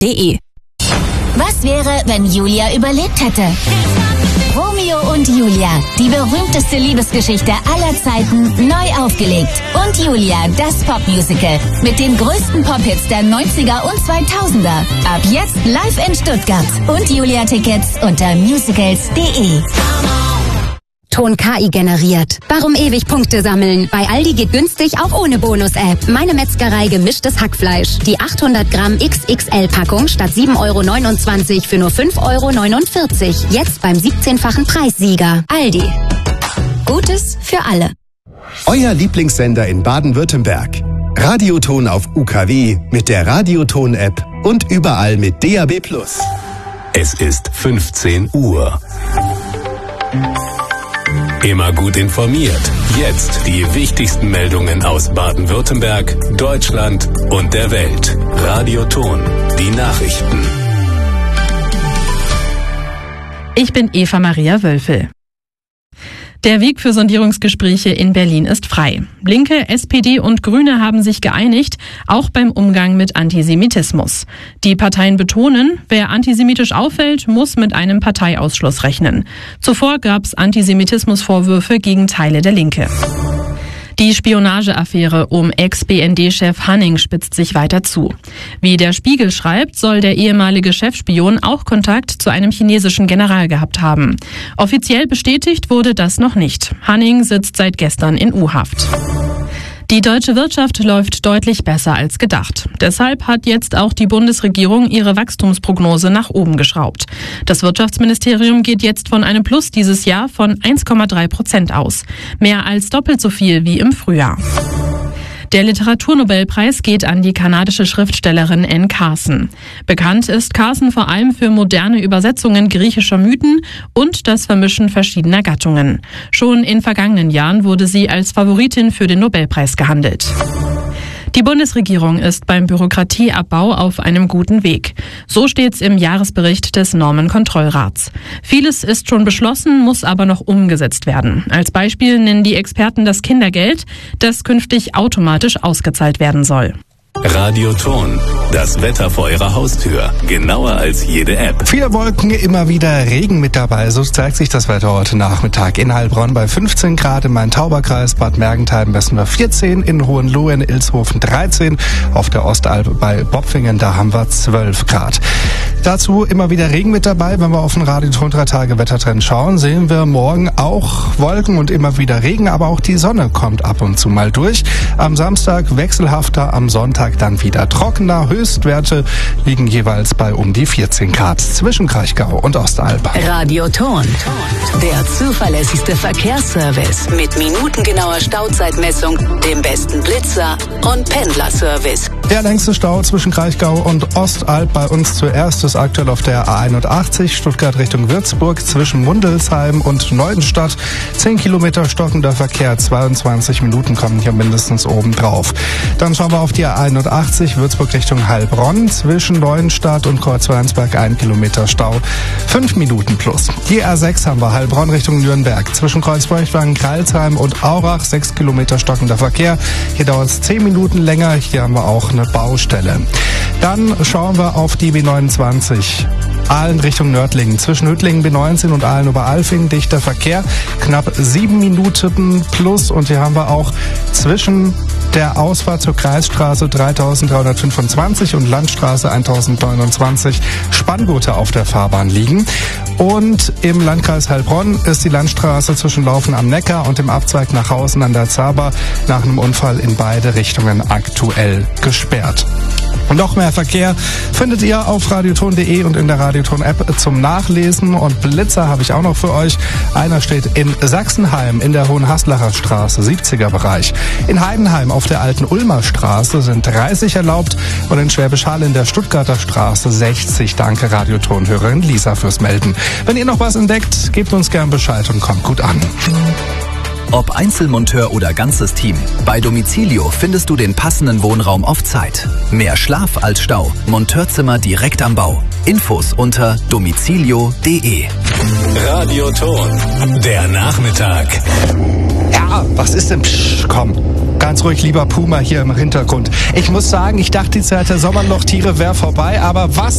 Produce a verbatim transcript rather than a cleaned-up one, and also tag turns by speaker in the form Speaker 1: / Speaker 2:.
Speaker 1: de.
Speaker 2: Was wäre, wenn Julia überlebt hätte? Romeo und Julia, die berühmteste Liebesgeschichte aller Zeiten, neu aufgelegt. Und Julia, das Popmusical. Mit den größten Pop-Hits der neunziger und zweitausender. Ab jetzt live in Stuttgart. Und Julia-Tickets unter musicals punkt de.
Speaker 1: Ton K I generiert. Warum ewig Punkte sammeln? Bei Aldi geht günstig auch ohne Bonus-App. Meine Metzgerei gemischtes Hackfleisch. Die achthundert Gramm X X L-Packung statt sieben Euro neunundzwanzig für nur fünf Euro neunundvierzig. Jetzt beim siebzehnfachen Preissieger. Aldi. Gutes für alle.
Speaker 3: Euer Lieblingssender in Baden-Württemberg. Radioton auf U K W mit der Radioton-App und überall mit D A B plus.
Speaker 4: Es ist fünfzehn Uhr. Immer gut informiert. Jetzt die wichtigsten Meldungen aus Baden-Württemberg, Deutschland und der Welt. Radioton, die Nachrichten.
Speaker 5: Ich bin Eva Maria Wölfel. Der Weg für Sondierungsgespräche in Berlin ist frei. Linke, S P D und Grüne haben sich geeinigt, auch beim Umgang mit Antisemitismus. Die Parteien betonen, wer antisemitisch auffällt, muss mit einem Parteiausschluss rechnen. Zuvor gab es Antisemitismusvorwürfe gegen Teile der Linke. Die Spionageaffäre um Ex-B N D-Chef Hanning spitzt sich weiter zu. Wie der Spiegel schreibt, soll der ehemalige Chefspion auch Kontakt zu einem chinesischen General gehabt haben. Offiziell bestätigt wurde das noch nicht. Hanning sitzt seit gestern in U-Haft. Die deutsche Wirtschaft läuft deutlich besser als gedacht. Deshalb hat jetzt auch die Bundesregierung ihre Wachstumsprognose nach oben geschraubt. Das Wirtschaftsministerium geht jetzt von einem Plus dieses Jahr von eins Komma drei Prozent aus. Mehr als doppelt so viel wie im Frühjahr. Der Literaturnobelpreis geht an die kanadische Schriftstellerin Anne Carson. Bekannt ist Carson vor allem für moderne Übersetzungen griechischer Mythen und das Vermischen verschiedener Gattungen. Schon in vergangenen Jahren wurde sie als Favoritin für den Nobelpreis gehandelt. Die Bundesregierung ist beim Bürokratieabbau auf einem guten Weg. So steht's im Jahresbericht des Normenkontrollrats. Vieles ist schon beschlossen, muss aber noch umgesetzt werden. Als Beispiel nennen die Experten das Kindergeld, das künftig automatisch ausgezahlt werden soll.
Speaker 4: Radioton, das Wetter vor Ihrer Haustür. Genauer als jede App.
Speaker 6: Viele Wolken, immer wieder Regen mit dabei. So zeigt sich das Wetter heute Nachmittag. In Heilbronn bei fünfzehn Grad, im Main-Tauber-Kreis, Bad Mergentheim besten wir vierzehn, in Hohenlohe, in Ilshofen dreizehn, auf der Ostalb bei Bopfingen, da haben wir zwölf Grad. Dazu immer wieder Regen mit dabei. Wenn wir auf den Radioton drei Tage Wettertrend schauen, sehen wir morgen auch Wolken und immer wieder Regen, aber auch die Sonne kommt ab und zu mal durch. Am Samstag wechselhafter, am Sonntag dann wieder trockener. Höchstwerte liegen jeweils bei um die vierzehn Grad zwischen Kraichgau und Ostalb.
Speaker 7: Radioton, der zuverlässigste Verkehrsservice mit minutengenauer Stauzeitmessung, dem besten Blitzer und Pendlerservice.
Speaker 6: Der längste Stau zwischen Kraichgau und Ostalb bei uns zuerst ist aktuell auf der A einundachtzig, Stuttgart Richtung Würzburg, zwischen Mundelsheim und Neudenstadt. zehn Kilometer stockender Verkehr, zweiundzwanzig Minuten kommen hier mindestens oben drauf. Dann schauen wir auf die A einundachtzig, Würzburg Richtung Heilbronn, zwischen Neuenstadt und Kreuzweinsberg ein Kilometer Stau, fünf Minuten plus. Die A sechs haben wir, Heilbronn Richtung Nürnberg, zwischen Kreuzbergwagen, Kreilsheim und Aurach, sechs Kilometer stockender Verkehr. Hier dauert es zehn Minuten länger, hier haben wir auch eine Baustelle. Dann schauen wir auf die B neunundzwanzig. Aalen Richtung Nördlingen. Zwischen Hüttlingen B neunzehn und Aalen-Oberalfing dichter Verkehr. Knapp sieben Minuten plus. Und hier haben wir auch zwischen der Ausfahrt zur Kreisstraße dreitausenddreihundertfünfundzwanzig und Landstraße eintausendneunundzwanzig Spanngurte auf der Fahrbahn liegen. Und im Landkreis Heilbronn ist die Landstraße zwischen Laufen am Neckar und dem Abzweig nach Hausen an der Zaber nach einem Unfall in beide Richtungen aktuell gesperrt. Und noch mehr Verkehr findet ihr auf radioton punkt de und in der Radioton-App zum Nachlesen. Und Blitzer habe ich auch noch für euch. Einer steht in Sachsenheim in der Hohenhaslacher Straße, siebziger Bereich. In Heidenheim auf der alten Ulmer Straße sind dreißig erlaubt und in Schwäbisch Hall in der Stuttgarter Straße sechzig. Danke Radioton-Hörerin Lisa fürs Melden. Wenn ihr noch was entdeckt, gebt uns gern Bescheid und kommt gut an.
Speaker 8: Ob Einzelmonteur oder ganzes Team, bei Domicilio findest du den passenden Wohnraum auf Zeit. Mehr Schlaf als Stau. Monteurzimmer direkt am Bau. Infos unter domicilio punkt de.
Speaker 4: Radioton, der Nachmittag.
Speaker 6: Ja, was ist denn? Psch, komm. Ganz ruhig, lieber Puma hier im Hintergrund. Ich muss sagen, ich dachte, die Zeit der Sommerlochtiere wäre vorbei, aber was